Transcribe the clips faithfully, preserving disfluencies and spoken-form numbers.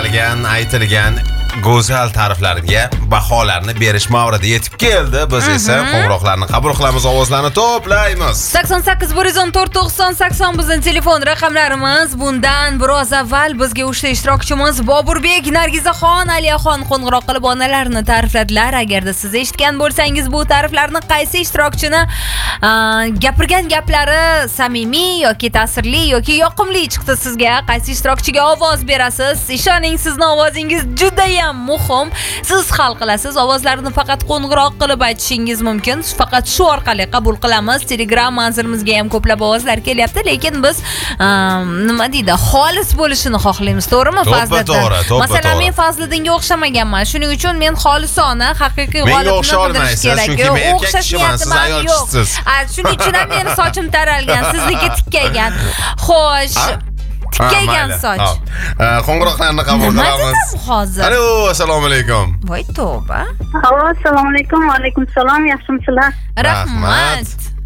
atalgan, aytilgan go'zal ta'riflarga baholarni berish mavridi yetib keldi. Biz esa qo'ng'iroqlarni qabul qilamiz, ovozlarni to'playmiz. sakson sakkiz bir yuz o'n to'rt to'qson sakson bizning telefon raqamlarimiz. Bundan biroz avval bizga uchta ishtirokchimiz Boburbek, Nargizaxon, Aliyaxon qo'ng'iroq qilib onalarni ta'rifladilar. Agarda siz eshitgan bo'lsangiz bu ta'riflarni qaysi ishtirokchini gapirgan gaplari samimiy yoki ta'sirli yoki yoqimli chiqdi sizga, qaysi ishtirokchiga ovoz berasiz? Ishoning, sizning ovozingiz juda ham muhim. Siz hal qilasiz. Ovozlarni faqat qo'ng'iroq qilib aytishingiz mumkin. Faqat shu orqali qabul qilamiz. Telegram manzilimizga ham ko'plab ovozlar kelyapti, lekin biz nima deydi, xolis bo'lishini xohlaymiz, to'g'rimi Fazliddin? Masalan, men Fazliddinga o'xshamaganman. Shuning uchun men xolisona, haqiqiy g'olibni qidirish kerak. Chunki men erkak kishiman, siz ayol kishisiz. Shuning uchun ham meni sochim taralgan, sizniki tikkaygan. Xo'sh, tikkaygan soch. Qo'ng'iroqlarni qabul qilamiz. Hozir. Alo, assalomu alaykum. Voy tavba. Alo, assalomu alaykum. Va alaykum assalom. Yaxshimisizlar? Rahmat.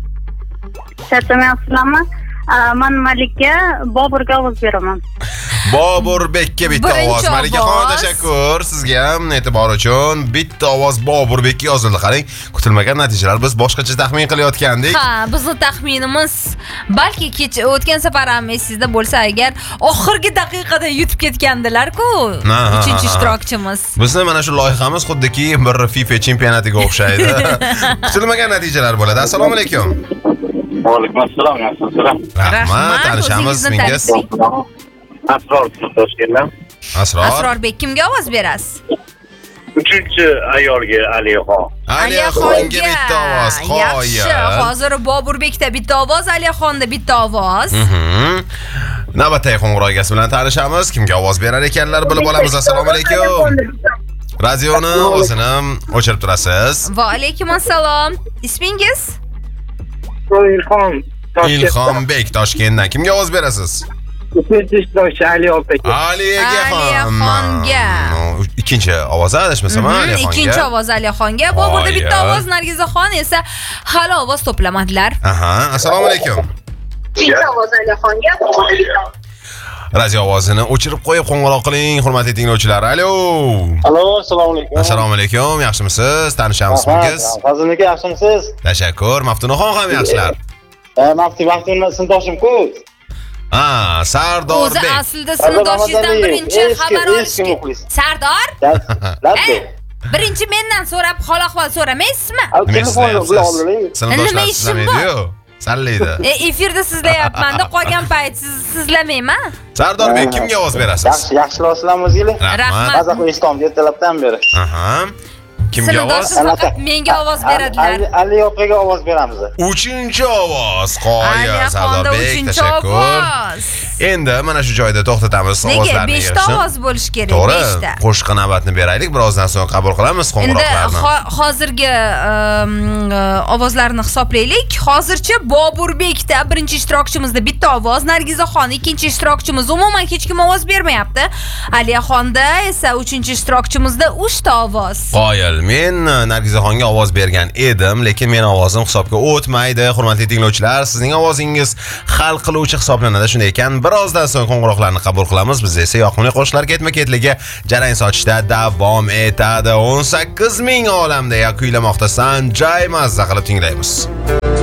Charchamayapsizlarmi? Men Malika Boburga ovoz beraman. Boburbekka bitta ovoz. Malikaxon, tashakkur. Sizga ham e'tibor uchun bitta ovoz Boburbekka yozildi. Qarang, kutilmagan natijalar. Biz boshqacha taxmin qilayotgandik. Ha, bizning taxminimiz balki kech o'tgan safar ham esingizda bo'lsa agar oxirgi daqiqada yutib ketgandilar-ku. uchinchi ishtirokchimiz. Bizni mana shu loyihamiz xuddiki bir FIFA chempionatiga o'xshaydi. Kutilmagan natijalar bo'ladi. Assalomu alaykum. Va alaykum assalom. Yaxshimisizlar? Rahmat. Tanishamiz mingiz. Asror Toshkentdan. Asror. Asrorbek, kimga ovoz berasiz? Uchinchi ayolga Aliyaxon. Aliyaxonga bitta ovoz. Yaxshi. Hozir Boburbekda bitta ovoz, Aliyaxonda bitta ovoz. Navbatdagi qo'ng'iroq egasi bilan tanishamiz. Kimga ovoz berar ekanlar bilib olamiz. Assalomu alaykum. Radioni o'zini o'chirib turasiz. Va alaykum assalom. Ismingiz? Ilhom. Ilhombek, Toshkentdan. Kimga ovoz berasiz? Uchinchi ishtirokchi Aliyoxon. Aliyaxonga. Ikkinchi ovoz adashmasam, Aliyaxonga. Ikkinchi ovoz Aliyaxonga. Boburda bitta ovoz, Nargizaxon esa hali ovoz to'plamadilar. Aha, assalomu alaykum. Ikkinchi ovoz Aliyaxonga. Radio ovozini o'chirib qo'yib qo'ng'iroq qiling, hurmatli tinglovchilar. Alo. Alo, assalomu alaykum. Assalomu alaykum. Yaxshimisiz? Tanishamiz mingiz? Fazliddin aka, yaxshimisiz? Tashakkur. Maftunaxon ham yaxshilar. Ha, Mafti Maftunning sindoshim-ku. Ha, Sardorbek. O'zi aslida sindoshingizdan birinchi xabar olishga. Sardor? Labbi. Birinchi mendan so'rab, hol-ahvol so'ramaysizmi? Telefonni bilan oldiring. Sindoshlar sizlamaydi-yu. Sallaydi. E, efirda sizlayapman-da, qolgan payt siz sizlamayman. Sardorbek, kimga ovoz berasiz? Yaxshi, yaxshilasizlarmi o'zingizlar? Rahmat. Mazaqli ishton ertalabdan beri. Aha. Kimga ovoz? Faqat menga ovoz beradilar. Aliyoxonga ovoz beramiz. Uchinchi ovoz. Qo'ya Sardorbek, uchinchi tashakkur. ovoz. Endi mana shu joyda to'xtatamiz ovozlarni. Nega beshta ovoz bo'lish kerak? To'g'ri. Qo'shiq navbatni beraylik, birozdan so'ng qabul qilamiz qo'ng'iroqlarni. Endi hozirgi ovozlarni hisoblaylik. Hozircha Boburbekda birinchi ishtirokchimizda bitta ovoz, Nargizaxon ikkinchi ishtirokchimiz umuman hech kim ovoz bermayapti. Aliyaxonda esa uchinchi ishtirokchimizda uchta ovoz. Qoyil, men Nargizaxonga ovoz bergan edim, lekin men ovozim hisobga o'tmaydi. Hurmatli tinglovchilar, sizning ovozingiz hal qiluvchi hisoblanadi. Shunday ekan, birozdan so'ng qo'ng'iroqlarni qabul qilamiz. Biz esa yoqimli qo'shiqlar ketma-ketligi jarang sochishda davom etadi. o'n sakkiz ming olamda kuylamoqda Sanjay mazza qilib tinglaymiz.